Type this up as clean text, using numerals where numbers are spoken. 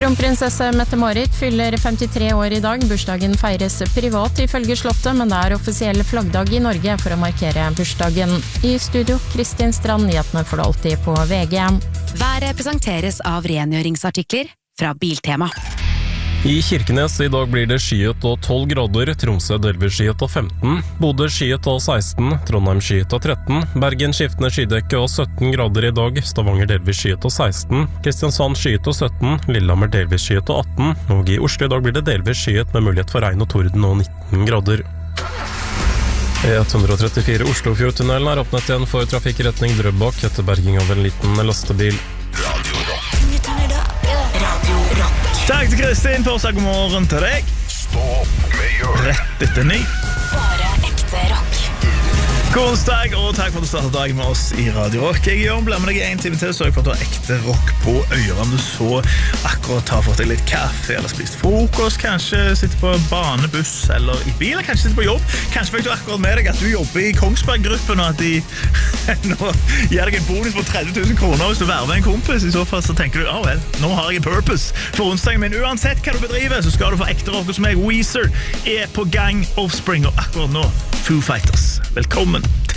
Kronprinsesse Mette-Marit fyller 53 år I dag. Bursdagen feires privat ifølge slottet, men det offisiell flaggdag I Norge for å markere bursdagen. I studio, Kristin Strand, nyhetene får du alltid på VG. Været presenteres av rengjøringsartikler fra Biltema. I Kirkenes I dag blir det skyet og 12 grader, Tromsø delvis skyet og 15, Bodø skyet og 16, Trondheim skyet og 13, Bergen skiftende skydekke og 17 grader I dag, Stavanger delvis skyet og 16, Kristiansand skyet og 17, Lillehammer delvis skyet og 18, og I Oslo I dag blir det delvis skyet med mulighet for regn og torden og 19 grader. E134 Oslofjordtunnelen åpnet igjen for trafikk I retning Drøbak etter berging av en liten lastebil. Takk til Kristin, fortsatt god morgen til deg. Stå opp med Jørgen. Rett etter 9. Bare ekte rock. God onsdag, og takk for at du startet dagen med oss I Radio Rock. Jeg Jørgen blir med deg I 1 time til, sørg for at du har ekte rock på øyre. Om du så akkurat har fått deg litt kaffe, eller spist frokost, kanskje sitter på banebuss, eller I bil, eller kanskje sitter på jobb. Kanskje fikk du akkurat med deg at du jobber I Kongsberg-gruppen, og at de nå gir deg en bonus på 30 000 kroner hvis du verver en kompis. I så fall så tenker du, vel, nå har jeg en purpose for onsdagen min. Uansett hva du bedriver, så skal du få ekte rock hos meg. Weezer på gang, Offspring, og akkurat nå Foo Fighters. Velkommen.